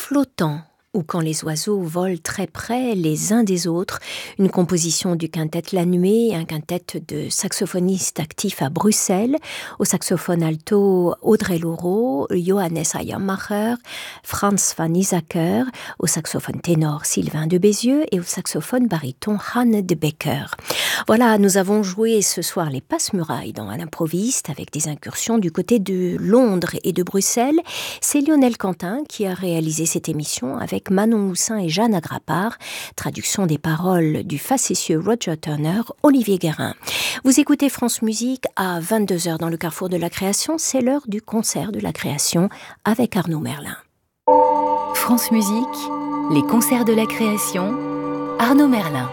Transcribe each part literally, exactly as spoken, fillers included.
flottant ou quand les oiseaux volent très près les uns des autres, une composition du quintet La Nuée, un quintet de saxophonistes actifs à Bruxelles, au saxophone alto Audrey Laureau, Johannes Eiermacher, Franz van Isacker, au saxophone ténor Sylvain de Bézieux et au saxophone baryton Hanne de Becker. Voilà, nous avons joué ce soir les Passe-Murailles dans un improviste avec des incursions du côté de Londres et de Bruxelles. C'est Lionel Quentin qui a réalisé cette émission avec Manon Houssin et Jeanne Agrapard, traduction des paroles du facétieux Roger Turner, Olivier Guérin. Vous écoutez France Musique à vingt-deux heures dans le carrefour de la création, c'est l'heure du concert de la création avec Arnaud Merlin. France Musique, les concerts de la création, Arnaud Merlin.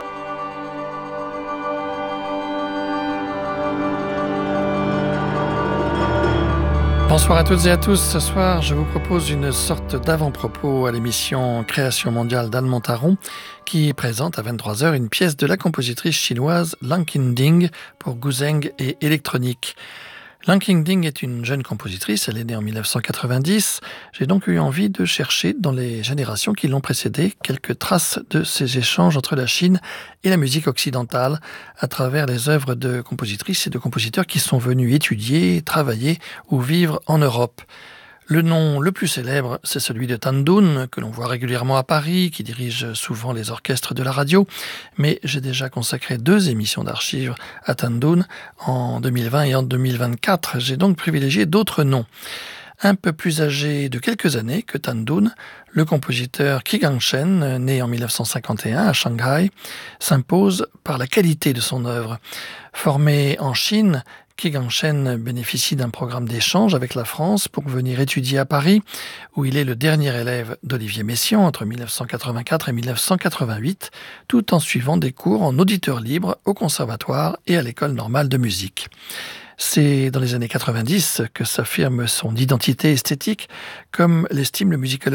Bonsoir à toutes et à tous. Ce soir, je vous propose une sorte d'avant-propos à l'émission Création mondiale d'Anne Montaron qui présente à vingt-trois heures une pièce de la compositrice chinoise Lan Qingding pour Guzheng et électronique. Lan Qingding est une jeune compositrice, elle est née en dix-neuf cent quatre-vingt-dix. J'ai donc eu envie de chercher dans les générations qui l'ont précédée quelques traces de ces échanges entre la Chine et la musique occidentale à travers les œuvres de compositrices et de compositeurs qui sont venus étudier, travailler ou vivre en Europe. Le nom le plus célèbre, c'est celui de Tan Dun, que l'on voit régulièrement à Paris, qui dirige souvent les orchestres de la radio. Mais j'ai déjà consacré deux émissions d'archives à Tan Dun en deux mille vingt et en deux mille vingt-quatre. J'ai donc privilégié d'autres noms. Un peu plus âgé de quelques années que Tan Dun, le compositeur Qi Gangshen, né en dix-neuf cent cinquante et un à Shanghai, s'impose par la qualité de son œuvre. Formé en Chine, Qi Gangshen bénéficie d'un programme d'échange avec la France pour venir étudier à Paris, où il est le dernier élève d'Olivier Messiaen entre dix-neuf cent quatre-vingt-quatre et dix-neuf cent quatre-vingt-huit, tout en suivant des cours en auditeur libre au conservatoire et à l'école normale de musique. C'est dans les années quatre-vingt-dix que s'affirme son identité esthétique, comme l'estime le musicologue